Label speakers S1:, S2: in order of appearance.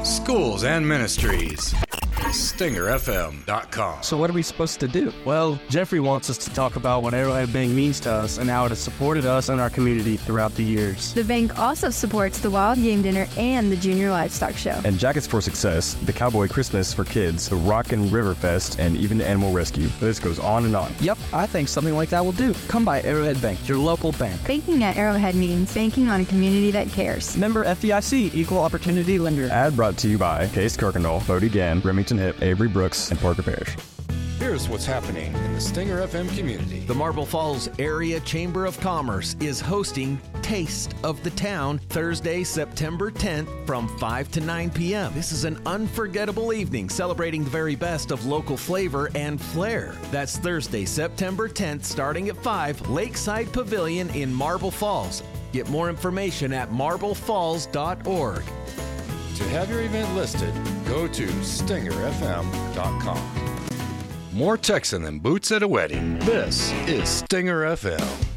S1: schools and ministries. StingerFM.com.
S2: So what are we supposed to do? Well, Jeffrey wants us to talk about what Arrowhead Bank means to us and how it has supported us and our community throughout the years.
S3: The bank also supports the Wild Game Dinner and the Junior Livestock Show.
S4: And Jackets for Success, the Cowboy Christmas for kids, the Rockin' River Fest, and even Animal Rescue. The list goes on and on.
S2: Yep, I think something like that will do. Come by Arrowhead Bank, your local bank.
S3: Banking at Arrowhead means banking on a community that cares.
S2: Member FDIC, Equal Opportunity Lender.
S4: Ad brought to you by Case Kirkendall, Bodie Gann, Remington Hip, Avery Brooks, and Parker Parish.
S1: Here's what's happening in the Stinger FM community.
S5: The Marble Falls Area Chamber of Commerce is hosting Taste of the Town Thursday, September 10th from 5 to 9 p.m. This is an unforgettable evening celebrating the very best of local flavor and flair. That's Thursday, September 10th, starting at 5, Lakeside Pavilion in Marble Falls. Get more information at marblefalls.org.
S1: To have your event listed, go to StingerFM.com. More Texan than boots at a wedding. This is Stinger FM.